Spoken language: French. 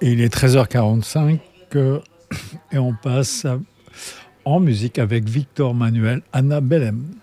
Et il est 13h45 et on passe en musique avec Victor Manuel, Anna Bellem.